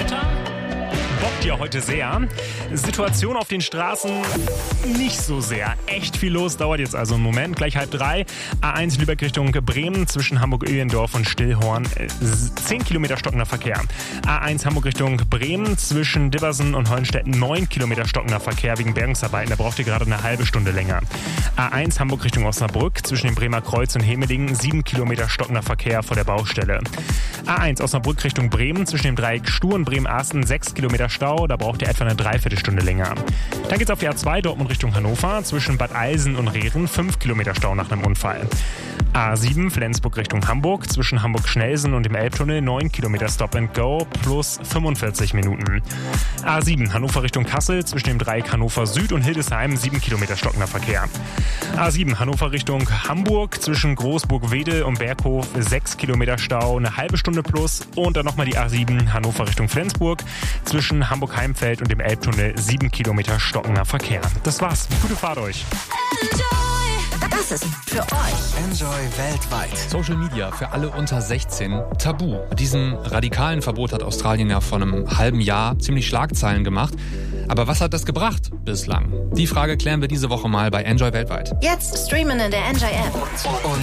Wetter bockt ja heute sehr. Situation auf den Straßen nicht so sehr. Echt viel los, dauert jetzt also einen Moment. Gleich 2:30. A1 Lübeck Richtung Bremen zwischen Hamburg-Öhlendorf und Stillhorn. 10 Kilometer stockender Verkehr. A1 Hamburg Richtung Bremen zwischen Dibbersen und Hollenstedt 9 Kilometer stockender Verkehr wegen Bergungsarbeiten. Da braucht ihr gerade eine halbe Stunde länger. A1 Hamburg Richtung Osnabrück zwischen dem Bremer Kreuz und Hemelingen 7 Kilometer stockender Verkehr vor der Baustelle. A1 Osnabrück Richtung Bremen zwischen dem Dreieck Stur und Bremen-Asten 6 Kilometer Stau. Da braucht ihr etwa eine Dreiviertelstunde länger. Dann geht's auf die A2 Dortmund Richtung Hannover zwischen Bad Eilsen und Rehren 5 Kilometer Stau nach einem Unfall. A7 Flensburg Richtung Hamburg zwischen Hamburg-Schnellsen und dem Elbtunnel 9 Kilometer Stop and Go plus 45 Minuten. A7 Hannover Richtung Kassel zwischen dem Dreieck Hannover Süd und Hildesheim 7 Kilometer stockender Verkehr. A7 Hannover Richtung Hamburg zwischen Großburg-Wedel und Berghof 6 Kilometer Stau, eine halbe Stunde plus. Und dann nochmal die A7 Hannover Richtung Flensburg zwischen Hamburg-Heimfeld und dem Elbtunnel 7 Kilometer stockender Verkehr. Das war's. Gute Fahrt euch. Das ist für euch. Enjoy weltweit. Social Media für alle unter 16 tabu. Mit diesem radikalen Verbot hat Australien ja vor einem halben Jahr ziemlich Schlagzeilen gemacht. Aber was hat das gebracht bislang? Die Frage klären wir diese Woche mal bei Enjoy weltweit. Jetzt streamen in der Enjoy App. Und